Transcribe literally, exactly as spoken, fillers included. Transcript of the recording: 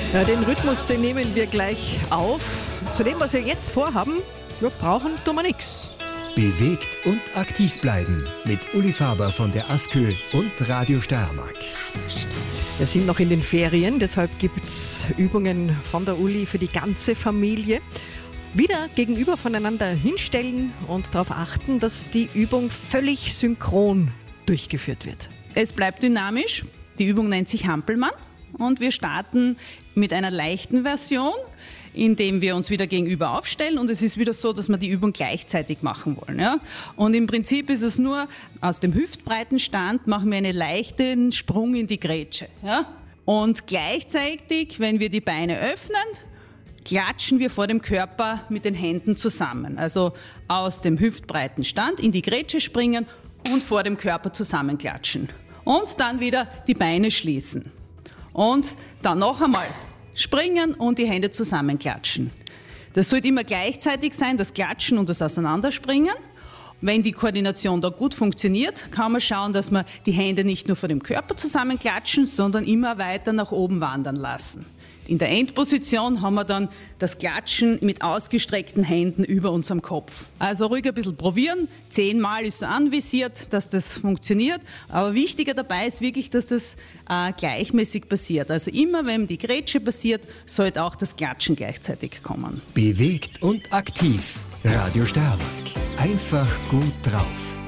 Ja, den Rhythmus, den nehmen wir gleich auf. Zu dem, was wir jetzt vorhaben, wir brauchen tun wir nichts. Bewegt und aktiv bleiben mit Uli Faber von der ASKÖ und Radio Steiermark. Wir sind noch in den Ferien, deshalb gibt es Übungen von der Uli für die ganze Familie. Wieder gegenüber voneinander hinstellen und darauf achten, dass die Übung völlig synchron durchgeführt wird. Es bleibt dynamisch. Die Übung nennt sich Hampelmann und wir starten mit einer leichten Version, indem wir uns wieder gegenüber aufstellen, und es ist wieder so, dass wir die Übung gleichzeitig machen wollen. Ja? Und im Prinzip ist es nur, aus dem hüftbreiten Stand machen wir einen leichten Sprung in die Grätsche. Ja? Und gleichzeitig, wenn wir die Beine öffnen, klatschen wir vor dem Körper mit den Händen zusammen. Also aus dem hüftbreiten Stand in die Grätsche springen und vor dem Körper zusammenklatschen. Und dann wieder die Beine schließen. Und dann noch einmal springen und die Hände zusammenklatschen. Das sollte immer gleichzeitig sein, das Klatschen und das Auseinanderspringen. Wenn die Koordination da gut funktioniert, kann man schauen, dass man die Hände nicht nur vor dem Körper zusammenklatschen, sondern immer weiter nach oben wandern lassen. In der Endposition haben wir dann das Klatschen mit ausgestreckten Händen über unserem Kopf. Also ruhig ein bisschen probieren. Zehnmal ist so anvisiert, dass das funktioniert. Aber wichtiger dabei ist wirklich, dass das äh, gleichmäßig passiert. Also immer, wenn die Grätsche passiert, sollte auch das Klatschen gleichzeitig kommen. Bewegt und aktiv. Radio Steiermark. Einfach gut drauf.